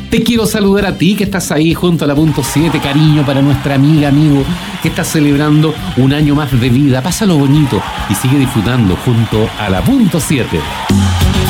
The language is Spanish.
Te quiero saludar a ti que estás ahí junto a la punto 7, cariño para nuestra amiga, amigo, que está celebrando un año más de vida. Pásalo bonito y sigue disfrutando junto a la punto 7.